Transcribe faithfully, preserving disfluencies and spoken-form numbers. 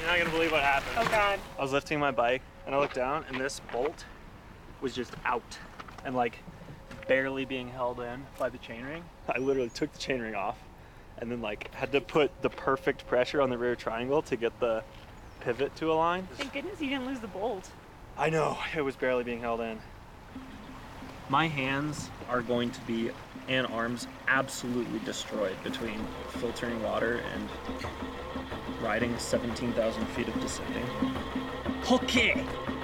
You're not gonna believe what happened. Oh God. I was lifting my bike and I looked down and this bolt was just out and like barely being held in by the chainring. I literally took the chainring off and then like had to put the perfect pressure on the rear triangle to get the pivot to align. Thank goodness you didn't lose the bolt. I know, it was barely being held in. My hands are going to be, and arms, absolutely destroyed between filtering water and riding seventeen thousand feet of descending. Okay,